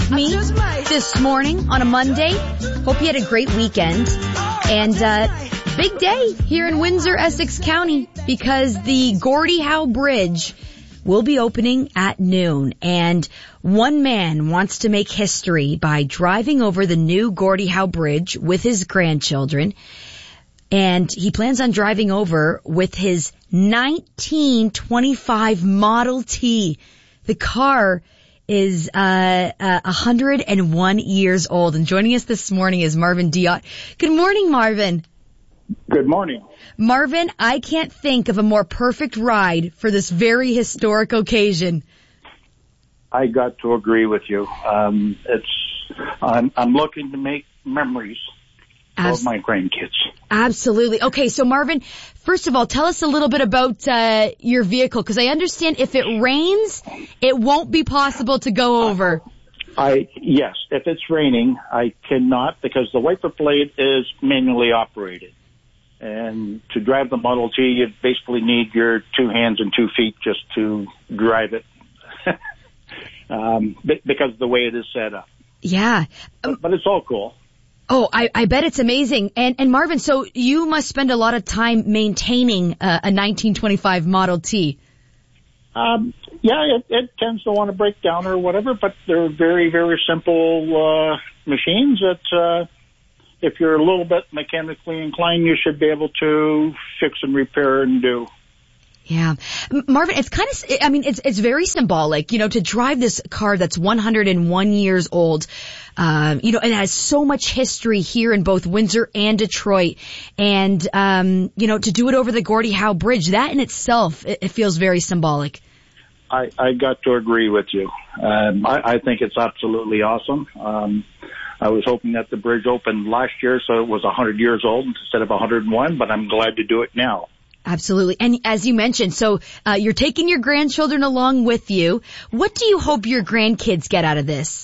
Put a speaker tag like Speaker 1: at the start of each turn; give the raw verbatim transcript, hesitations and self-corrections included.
Speaker 1: with me this morning on a Monday. Hope you had a great weekend. And uh big day here in Windsor, Essex County, because the Gordie Howe Bridge will be opening at noon. And one man wants to make history by driving over the new Gordie Howe Bridge with his grandchildren. And he plans on driving over with his nineteen twenty-five Model T. The car is uh, uh one hundred one years old. And joining us this morning is Marvin Diot. Good morning, Marvin.
Speaker 2: Good morning.
Speaker 1: Marvin, I can't think of a more perfect ride for this very historic occasion.
Speaker 2: I got to agree with you. Um, it's I'm, I'm looking to make memories
Speaker 1: Abs-
Speaker 2: of my grandkids.
Speaker 1: Absolutely. Okay, so Marvin, first of all, tell us a little bit about uh, your vehicle, because I understand if it rains, it won't be possible to go over.
Speaker 2: I yes, if it's raining, I cannot, because the wiper blade is manually operated. And to drive the Model T, you basically need your two hands and two feet just to drive it, um, because of the way it is set up.
Speaker 1: Yeah.
Speaker 2: But, but it's all cool.
Speaker 1: Oh, I, I bet it's amazing. And, and Marvin, so you must spend a lot of time maintaining uh, a nineteen twenty-five Model T.
Speaker 2: Um, yeah, it, it tends to want to break down or whatever, but they're very, very simple uh, machines that... Uh, if you're a little bit mechanically inclined, you should be able to fix and repair and do.
Speaker 1: Yeah. Marvin, it's kind of, I mean, it's, it's very symbolic, you know, to drive this car that's one hundred one years old, um, you know, and it has so much history here in both Windsor and Detroit. And, um, you know, to do it over the Gordie Howe Bridge, that in itself, it, it feels very symbolic.
Speaker 2: I, I got to agree with you. Um, I, I think it's absolutely awesome. Um, I was hoping that the bridge opened last year so it was one hundred years old instead of one hundred one, but I'm glad to do it now.
Speaker 1: Absolutely. And as you mentioned, so uh, you're taking your grandchildren along with you. What do you hope your grandkids get out of this?